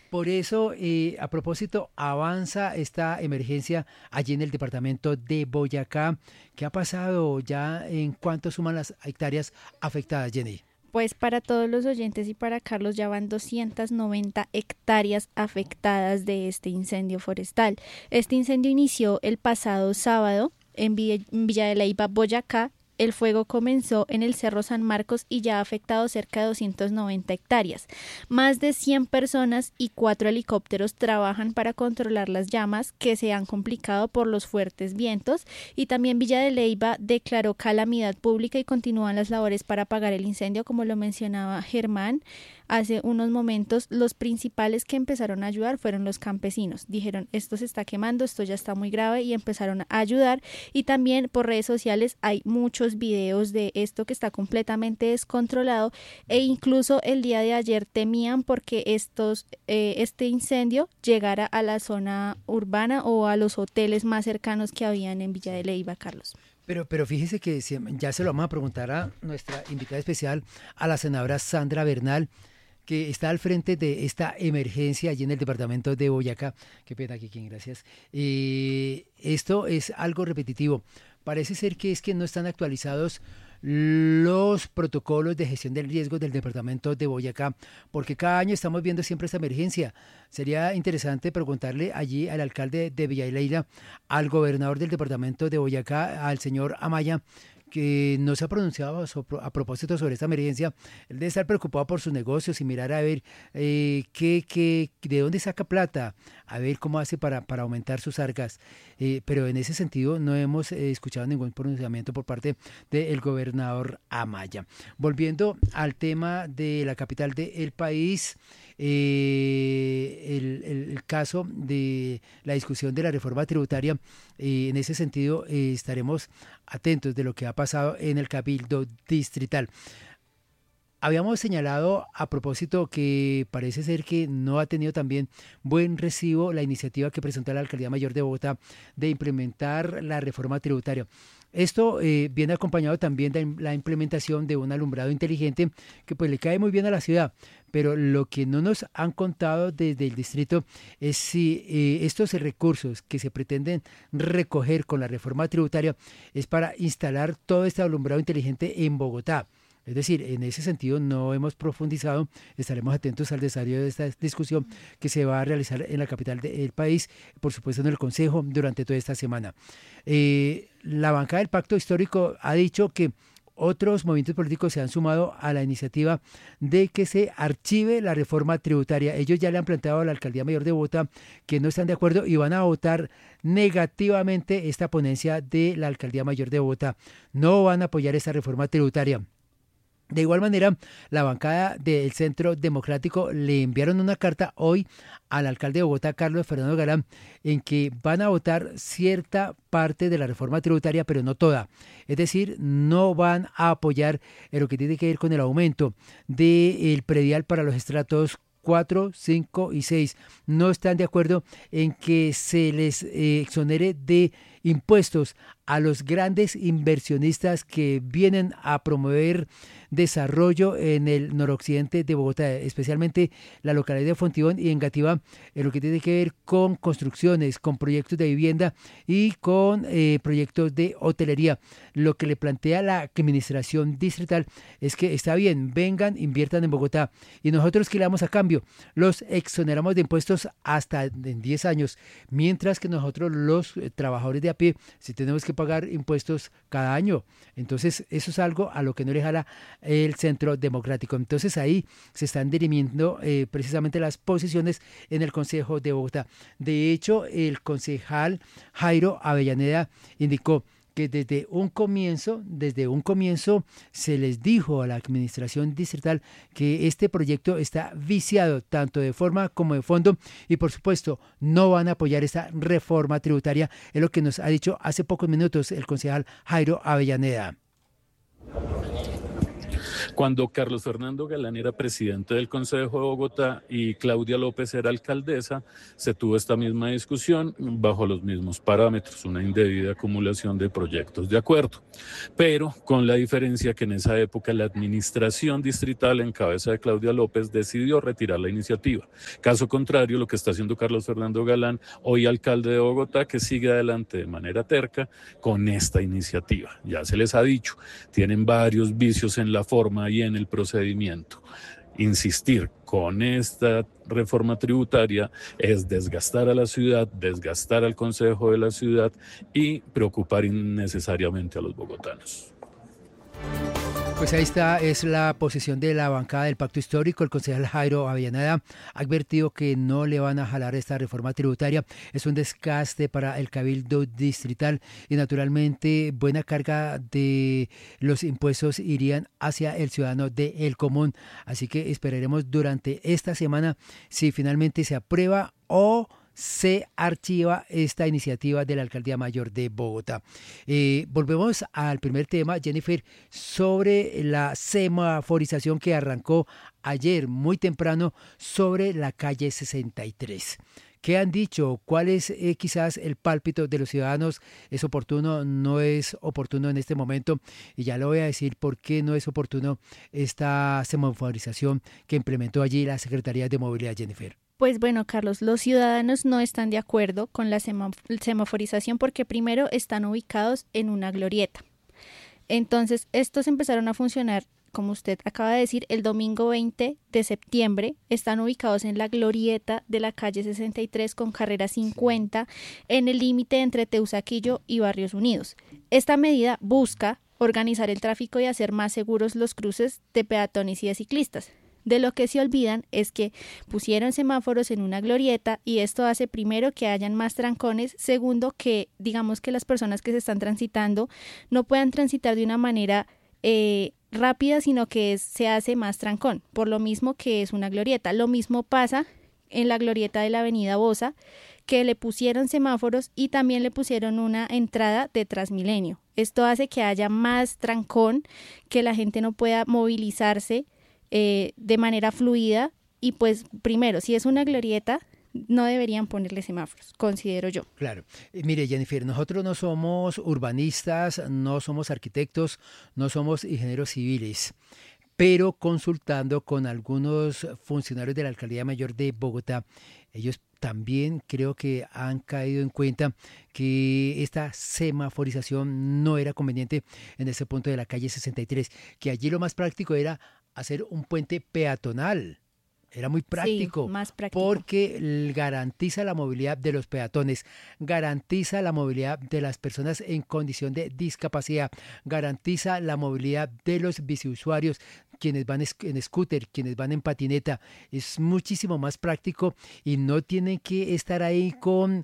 Por eso, a propósito, avanza esta emergencia allí en el departamento de Boyacá. ¿Qué ha pasado ya? ¿En cuánto suman las hectáreas afectadas, Jenny? Pues para todos los oyentes y para Carlos ya van 290 hectáreas afectadas de este incendio forestal. Este incendio inició el pasado sábado en Villa de Leyva, Boyacá. El fuego comenzó en el Cerro San Marcos y ya ha afectado cerca de 290 hectáreas. Más de 100 personas y 4 helicópteros trabajan para controlar las llamas que se han complicado por los fuertes vientos, y también Villa de Leyva declaró calamidad pública y continúan las labores para apagar el incendio, como lo mencionaba Germán. Hace unos momentos, los principales que empezaron a ayudar fueron los campesinos. Dijeron, esto se está quemando, esto ya está muy grave, y empezaron a ayudar. Y también por redes sociales hay muchos videos de esto que está completamente descontrolado, e incluso el día de ayer temían porque este incendio llegara a la zona urbana o a los hoteles más cercanos que habían en Villa de Leyva, Carlos. Pero fíjese que ya se lo vamos a preguntar a nuestra invitada especial, a la senadora Sandra Bernal, que está al frente de esta emergencia allí en el departamento de Boyacá. Qué pena, Kikín, gracias. Esto es algo repetitivo. Parece ser que es que no están actualizados los protocolos de gestión del riesgo del departamento de Boyacá, porque cada año estamos viendo siempre esta emergencia. Sería interesante preguntarle allí al alcalde de Villa de Leyva, al gobernador del departamento de Boyacá, al señor Amaya, que no se ha pronunciado a propósito sobre esta emergencia. Él debe estar preocupado por sus negocios y mirar a ver de dónde saca plata, a ver cómo hace para aumentar sus arcas. Pero en ese sentido no hemos escuchado ningún pronunciamiento por parte del gobernador Amaya. Volviendo al tema de la capital del país, el caso de la discusión de la reforma tributaria, en ese sentido estaremos atentos de lo que ha pasado en el Cabildo Distrital. Habíamos señalado a propósito que parece ser que no ha tenido también buen recibo la iniciativa que presentó la Alcaldía Mayor de Bogotá de implementar la reforma tributaria. Esto viene acompañado también de la implementación de un alumbrado inteligente que pues le cae muy bien a la ciudad, pero lo que no nos han contado desde el distrito es si estos recursos que se pretenden recoger con la reforma tributaria es para instalar todo este alumbrado inteligente en Bogotá. Es decir, en ese sentido no hemos profundizado, estaremos atentos al desarrollo de esta discusión que se va a realizar en la capital del país, por supuesto en el Consejo durante toda esta semana. La bancada del Pacto Histórico ha dicho que otros movimientos políticos se han sumado a la iniciativa de que se archive la reforma tributaria. Ellos ya le han planteado a la Alcaldía Mayor de Bogotá que no están de acuerdo y van a votar negativamente esta ponencia de la Alcaldía Mayor de Bogotá. No van a apoyar esta reforma tributaria. De igual manera, la bancada del Centro Democrático le enviaron una carta hoy al alcalde de Bogotá, Carlos Fernando Galán, en que van a votar cierta parte de la reforma tributaria, pero no toda. Es decir, no van a apoyar en lo que tiene que ver con el aumento del predial para los estratos 4, 5 y 6. No están de acuerdo en que se les exonere de impuestos a los grandes inversionistas que vienen a promover desarrollo en el noroccidente de Bogotá, especialmente la localidad de Fontibón y Engativá, en lo que tiene que ver con construcciones, con proyectos de vivienda y con proyectos de hotelería. Lo que le plantea la administración distrital es que está bien, vengan, inviertan en Bogotá, y nosotros ¿qué le damos a cambio? Los exoneramos de impuestos hasta en 10 años, mientras que nosotros los trabajadores de a pie, si tenemos que pagar impuestos cada año. Entonces eso es algo a lo que no le jala el Centro Democrático. Entonces ahí se están dirimiendo precisamente las posiciones en el Consejo de Bogotá. De hecho, el concejal Jairo Avellaneda indicó que desde un comienzo se les dijo a la administración distrital que este proyecto está viciado tanto de forma como de fondo, y por supuesto no van a apoyar esta reforma tributaria, es lo que nos ha dicho hace pocos minutos el concejal Jairo Avellaneda. Cuando Carlos Fernando Galán era presidente del Consejo de Bogotá y Claudia López era alcaldesa, se tuvo esta misma discusión bajo los mismos parámetros, una indebida acumulación de proyectos de acuerdo, pero con la diferencia que en esa época la administración distrital en cabeza de Claudia López decidió retirar la iniciativa. Caso contrario, lo que está haciendo Carlos Fernando Galán, hoy alcalde de Bogotá, que sigue adelante de manera terca con esta iniciativa. Ya se les ha dicho, tienen varios vicios en la forma y en el procedimiento. Insistir con esta reforma tributaria es desgastar a la ciudad, desgastar al Consejo de la ciudad y preocupar innecesariamente a los bogotanos. Pues ahí está, es la posición de la bancada del Pacto Histórico. El concejal Jairo Avellaneda ha advertido que no le van a jalar esta reforma tributaria. Es un desgaste para el Cabildo Distrital y naturalmente buena carga de los impuestos irían hacia el ciudadano del común. Así que esperaremos durante esta semana si finalmente se aprueba o se archiva esta iniciativa de la Alcaldía Mayor de Bogotá. Volvemos al primer tema, Jennifer, sobre la semaforización que arrancó ayer muy temprano sobre la calle 63. ¿Qué han dicho? ¿Cuál es quizás el pálpito de los ciudadanos? ¿Es oportuno? ¿No es oportuno en este momento? Y ya le voy a decir por qué no es oportuno esta semaforización que implementó allí la Secretaría de Movilidad, Jennifer. Pues bueno, Carlos, los ciudadanos no están de acuerdo con la semaforización porque primero están ubicados en una glorieta. Entonces, estos empezaron a funcionar, como usted acaba de decir, el domingo 20 de septiembre. Están ubicados en la glorieta de la calle 63 con carrera 50 en el límite entre Teusaquillo y Barrios Unidos. Esta medida busca organizar el tráfico y hacer más seguros los cruces de peatones y de ciclistas. De lo que se olvidan es que pusieron semáforos en una glorieta y esto hace primero que hayan más trancones, segundo que digamos que las personas que se están transitando no puedan transitar de una manera rápida, sino que se hace más trancón, por lo mismo que es una glorieta. Lo mismo pasa en la glorieta de la avenida Bosa, que le pusieron semáforos y también le pusieron una entrada de Transmilenio. Esto hace que haya más trancón, que la gente no pueda movilizarse de manera fluida y pues primero, si es una glorieta, no deberían ponerle semáforos, considero yo. Claro. Mire, Jennifer, nosotros no somos urbanistas, no somos arquitectos, no somos ingenieros civiles, pero consultando con algunos funcionarios de la Alcaldía Mayor de Bogotá, ellos también creo que han caído en cuenta que esta semaforización no era conveniente en ese punto de la calle 63, que allí lo más práctico era hacer un puente peatonal. Era muy práctico, sí, más práctico, porque garantiza la movilidad de los peatones, garantiza la movilidad de las personas en condición de discapacidad, garantiza la movilidad de los biciusuarios, quienes van en scooter, quienes van en patineta. Es muchísimo más práctico y no tienen que estar ahí con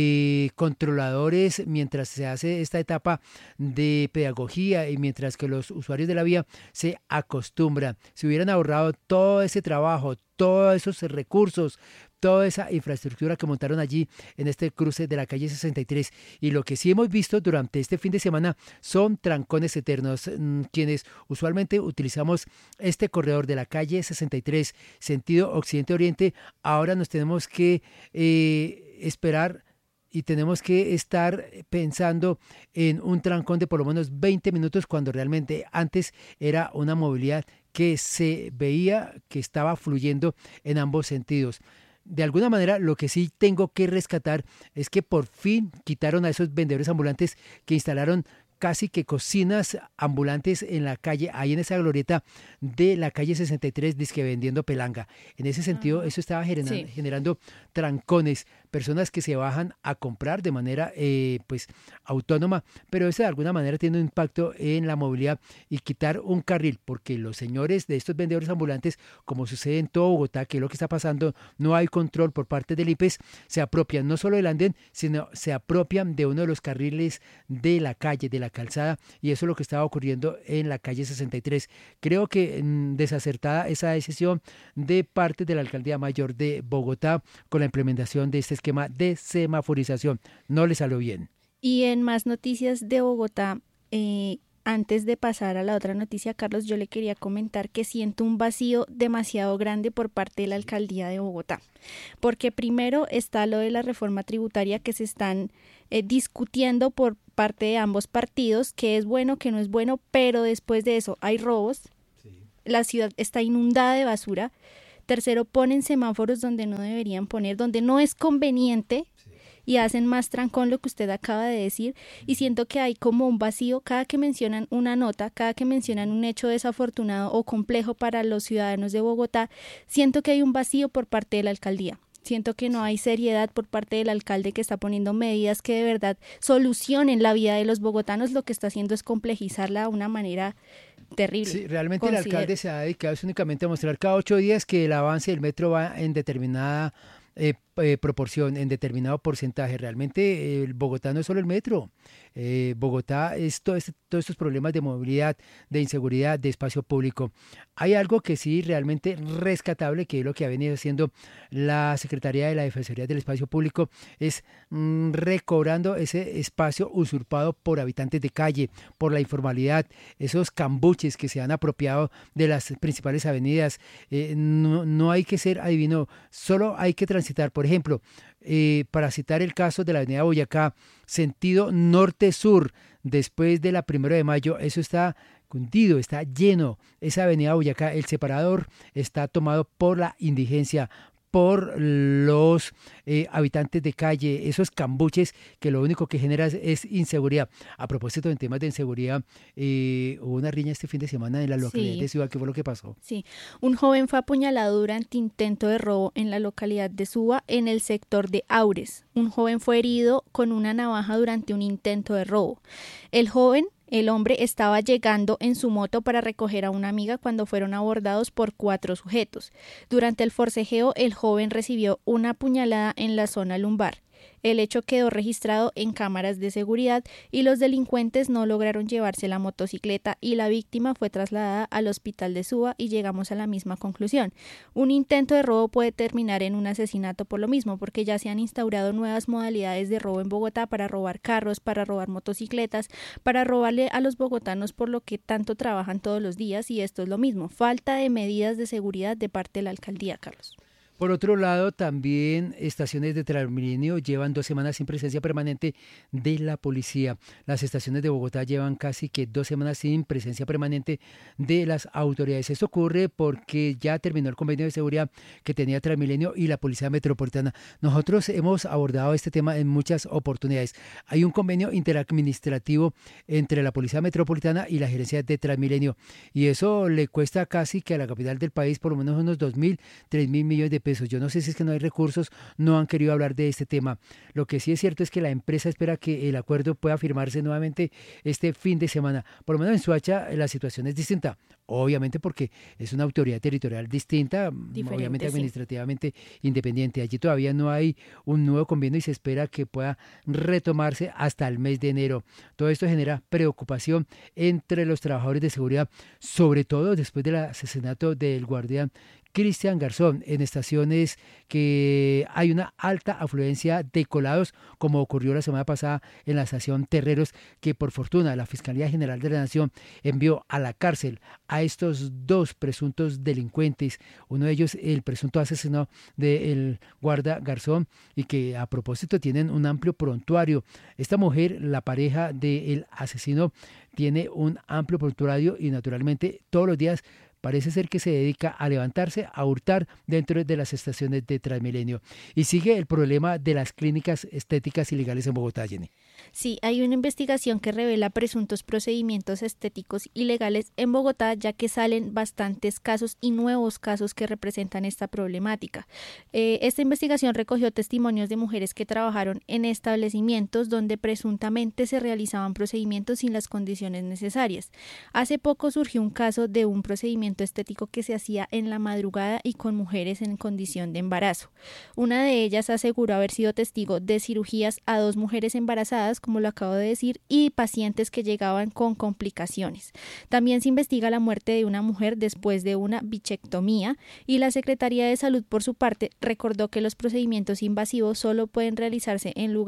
controladores mientras se hace esta etapa de pedagogía y mientras que los usuarios de la vía se acostumbran. Si hubieran ahorrado todo ese trabajo, todos esos recursos, toda esa infraestructura que montaron allí en este cruce de la calle 63. Y lo que sí hemos visto durante este fin de semana son trancones eternos. Quienes usualmente utilizamos este corredor de la calle 63, sentido occidente-oriente, ahora nos tenemos que esperar y tenemos que estar pensando en un trancón de por lo menos 20 minutos cuando realmente antes era una movilidad que se veía que estaba fluyendo en ambos sentidos. De alguna manera, lo que sí tengo que rescatar es que por fin quitaron a esos vendedores ambulantes que instalaron casi que cocinas ambulantes en la calle, ahí en esa glorieta de la calle 63, dizque vendiendo pelanga. En ese sentido, eso estaba generando trancones, personas que se bajan a comprar de manera pues autónoma, pero eso de alguna manera tiene un impacto en la movilidad y quitar un carril, porque los señores de estos vendedores ambulantes, como sucede en todo Bogotá, que es lo que está pasando, no hay control por parte del IPES, se apropian no solo del andén, sino se apropian de uno de los carriles de la calle, de la calzada, y eso es lo que estaba ocurriendo en la calle 63. Creo que desacertada esa decisión de parte de la Alcaldía Mayor de Bogotá con la implementación de este esquema de semaforización. No le salió bien. Y en más noticias de Bogotá, antes de pasar a la otra noticia, Carlos, yo le quería comentar que siento un vacío demasiado grande por parte de la alcaldía de Bogotá, porque primero está lo de la reforma tributaria que se están discutiendo por parte de ambos partidos, que es bueno, que no es bueno, pero después de eso hay robos, la ciudad está inundada de basura. Tercero, ponen semáforos donde no deberían poner, donde no es conveniente, y hacen más trancón, lo que usted acaba de decir, y siento que hay como un vacío cada que mencionan una nota, cada que mencionan un hecho desafortunado o complejo para los ciudadanos de Bogotá, siento que hay un vacío por parte de la alcaldía. Siento que no hay seriedad por parte del alcalde, que está poniendo medidas que de verdad solucionen la vida de los bogotanos. Lo que está haciendo es complejizarla de una manera terrible. Sí, realmente el alcalde se ha dedicado únicamente a mostrar cada 8 días que el avance del metro va en determinada proporción, en determinado porcentaje. Realmente Bogotá no es solo el metro. Bogotá es todos estos problemas de movilidad, de inseguridad, de espacio público. Hay algo que sí realmente rescatable, que es lo que ha venido haciendo la Secretaría de la Defensoría del Espacio Público, es recobrando ese espacio usurpado por habitantes de calle, por la informalidad, esos cambuches que se han apropiado de las principales avenidas. No hay que ser adivino, solo hay que transitar. Por ejemplo, para citar el caso de la avenida Boyacá, sentido norte-sur, después de la 1 de mayo, eso está cundido, está lleno. Esa avenida Boyacá, el separador está tomado por la indigencia, por los habitantes de calle, esos cambuches que lo único que genera es inseguridad. A propósito de temas de inseguridad, hubo una riña este fin de semana en la localidad de Suba. ¿Qué fue lo que pasó? Sí, un joven fue apuñalado durante intento de robo en la localidad de Suba, en el sector de Aures. Un joven fue herido con una navaja durante un intento de robo. El hombre estaba llegando en su moto para recoger a una amiga cuando fueron abordados por 4 sujetos. Durante el forcejeo, el joven recibió una puñalada en la zona lumbar. El hecho quedó registrado en cámaras de seguridad y los delincuentes no lograron llevarse la motocicleta y la víctima fue trasladada al hospital de Suba, y llegamos a la misma conclusión. Un intento de robo puede terminar en un asesinato por lo mismo, porque ya se han instaurado nuevas modalidades de robo en Bogotá para robar carros, para robar motocicletas, para robarle a los bogotanos por lo que tanto trabajan todos los días, y esto es lo mismo, falta de medidas de seguridad de parte de la alcaldía, Carlos. Por otro lado, también estaciones de Transmilenio llevan 2 semanas sin presencia permanente de la policía. Las estaciones de Bogotá llevan casi que 2 semanas sin presencia permanente de las autoridades. Esto ocurre porque ya terminó el convenio de seguridad que tenía Transmilenio y la Policía Metropolitana. Nosotros hemos abordado este tema en muchas oportunidades. Hay un convenio interadministrativo entre la Policía Metropolitana y la gerencia de Transmilenio, y eso le cuesta casi que a la capital del país por lo menos unos 2.000, 3.000 millones de pesos. Yo no sé si es que no hay recursos, no han querido hablar de este tema. Lo que sí es cierto es que la empresa espera que el acuerdo pueda firmarse nuevamente este fin de semana. Por lo menos en Soacha la situación es distinta, obviamente porque es una autoridad territorial distinta, obviamente administrativamente independiente. Allí todavía no hay un nuevo convenio y se espera que pueda retomarse hasta el mes de enero. Todo esto genera preocupación entre los trabajadores de seguridad, sobre todo después del asesinato del guardián Cristian Garzón, en estaciones que hay una alta afluencia de colados, como ocurrió la semana pasada en la estación Terreros, que por fortuna la Fiscalía General de la Nación envió a la cárcel a estos 2 presuntos delincuentes, uno de ellos el presunto asesino del guarda Garzón, y que a propósito tienen un amplio prontuario. Esta mujer, la pareja del asesino, tiene un amplio prontuario y naturalmente todos los días parece ser que se dedica a levantarse, a hurtar dentro de las estaciones de Transmilenio. Y sigue el problema de las clínicas estéticas ilegales en Bogotá, Jenny. Sí, hay una investigación que revela presuntos procedimientos estéticos ilegales en Bogotá, ya que salen bastantes casos y nuevos casos que representan esta problemática. Esta investigación recogió testimonios de mujeres que trabajaron en establecimientos donde presuntamente se realizaban procedimientos sin las condiciones necesarias. Hace poco surgió un caso de un procedimiento estético que se hacía en la madrugada y con mujeres en condición de embarazo. Una de ellas aseguró haber sido testigo de cirugías a 2 mujeres embarazadas, como lo acabo de decir, y pacientes que llegaban con complicaciones. También se investiga la muerte de una mujer después de una bichectomía, y la Secretaría de Salud, por su parte, recordó que los procedimientos invasivos solo pueden realizarse en lugares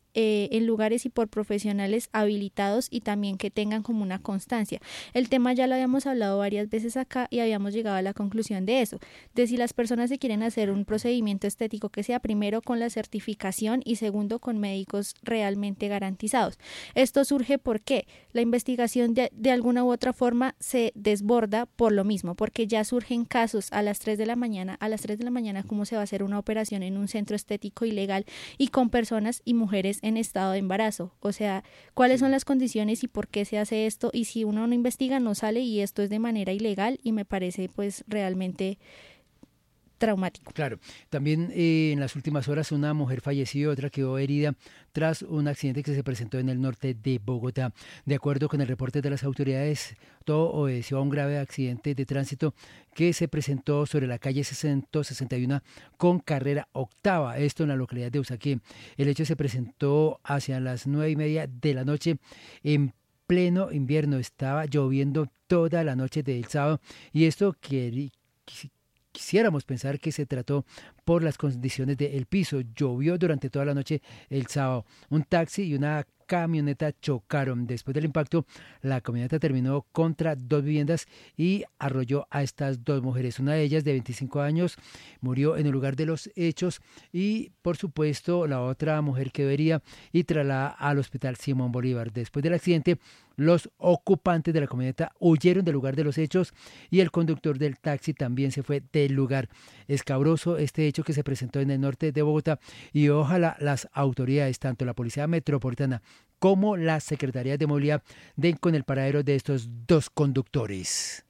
en lugares y por profesionales habilitados y también que tengan como una constancia. El tema ya lo habíamos hablado varias veces acá y habíamos llegado a la conclusión de eso, de si las personas se quieren hacer un procedimiento estético que sea primero con la certificación y segundo con médicos realmente garantizados. Esto surge porque la investigación de alguna u otra forma se desborda por lo mismo, porque ya surgen casos a las 3 de la mañana, cómo se va a hacer una operación en un centro estético ilegal y con personas y mujeres en estado de embarazo. O sea, ¿cuáles son las condiciones y por qué se hace esto? Y si uno no investiga, no sale, y esto es de manera ilegal y me parece pues realmente traumático. Claro, también en las últimas horas una mujer falleció y otra quedó herida tras un accidente que se presentó en el norte de Bogotá. De acuerdo con el reporte de las autoridades, todo obedeció a un grave accidente de tránsito que se presentó sobre la calle 661 con carrera octava, esto en la localidad de Usaquén. El hecho se presentó hacia las 9:30 de la noche en pleno invierno. Estaba lloviendo toda la noche del sábado y esto quisiéramos pensar que se trató por las condiciones del piso. Llovió durante toda la noche el sábado. Un taxi y una camioneta chocaron. Después del impacto, la camioneta terminó contra 2 viviendas y arrolló a estas 2 mujeres. Una de ellas, de 25 años, murió en el lugar de los hechos y, por supuesto, la otra mujer quedó herida y trasladada al hospital Simón Bolívar. Después del accidente, los ocupantes de la camioneta huyeron del lugar de los hechos y el conductor del taxi también se fue del lugar. Escabroso este hecho que se presentó en el norte de Bogotá y ojalá las autoridades, tanto la Policía Metropolitana como la Secretaría de Movilidad, den con el paradero de estos 2 conductores.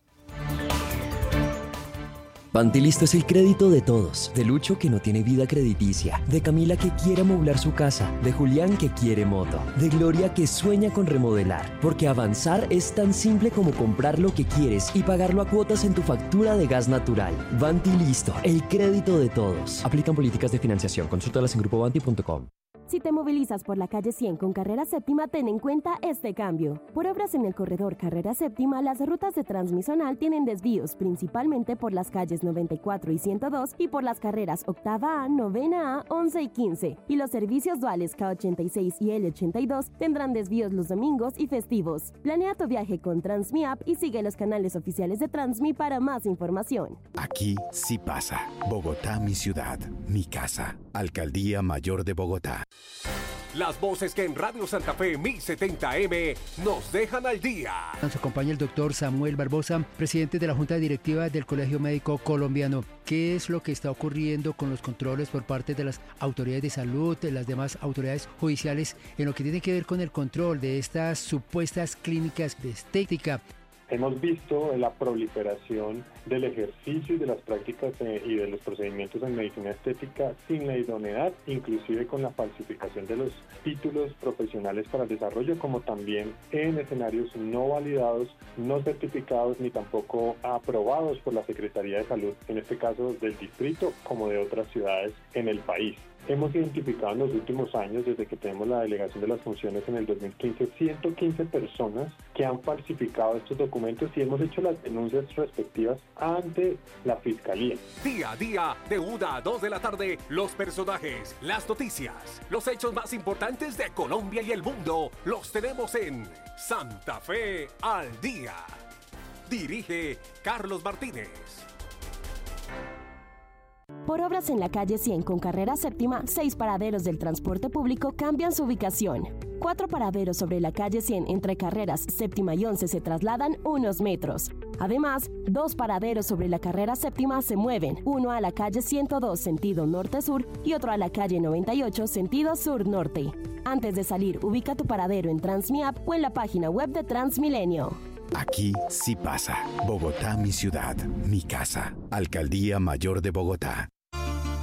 Pantilisto es el crédito de todos. De Lucho, que no tiene vida crediticia. De Camila, que quiere amoblar su casa. De Julián, que quiere moto. De Gloria, que sueña con remodelar. Porque avanzar es tan simple como comprar lo que quieres y pagarlo a cuotas en tu factura de gas natural. Pantilisto, el crédito de todos. Aplican políticas de financiación. Consúltalas en grupobanti.com. Si te movilizas por la calle 100 con Carrera Séptima, ten en cuenta este cambio. Por obras en el corredor Carrera Séptima, las rutas de Transmisonal tienen desvíos, principalmente por las calles 94 y 102 y por las carreras Octava A, Novena A, 11 y 15. Y los servicios duales K86 y L82 tendrán desvíos los domingos y festivos. Planea tu viaje con TransmiApp y sigue los canales oficiales de Transmi para más información. Aquí sí pasa. Bogotá, mi ciudad, mi casa. Alcaldía Mayor de Bogotá. Las voces que en Radio Santa Fe 1070M nos dejan al día. Nos acompaña el doctor Samuel Barbosa, presidente de la Junta Directiva del Colegio Médico Colombiano. ¿Qué es lo que está ocurriendo con los controles por parte de las autoridades de salud, de las demás autoridades judiciales, en lo que tiene que ver con el control de estas supuestas clínicas de estética? Hemos visto la proliferación del ejercicio y de las prácticas y de los procedimientos en medicina estética sin la idoneidad, inclusive con la falsificación de los títulos profesionales para el desarrollo, como también en escenarios no validados, no certificados ni tampoco aprobados por la Secretaría de Salud, en este caso del distrito como de otras ciudades en el país. Hemos identificado en los últimos años, desde que tenemos la delegación de las funciones en el 2015, 115 personas que han falsificado estos documentos y hemos hecho las denuncias respectivas ante la Fiscalía. Día a día, de 1 a 2 de la tarde, los personajes, las noticias, los hechos más importantes de Colombia y el mundo, los tenemos en Santa Fe al Día. Dirige Carlos Martínez. Por obras en la calle 100 con Carrera Séptima, 6 paraderos del transporte público cambian su ubicación. 4 paraderos sobre la calle 100 entre Carreras Séptima y 11 se trasladan unos metros. Además, 2 paraderos sobre la Carrera Séptima se mueven, uno a la calle 102 sentido norte-sur y otro a la calle 98 sentido sur-norte. Antes de salir, ubica tu paradero en TransmiApp o en la página web de Transmilenio. Aquí sí pasa. Bogotá, mi ciudad, mi casa. Alcaldía Mayor de Bogotá.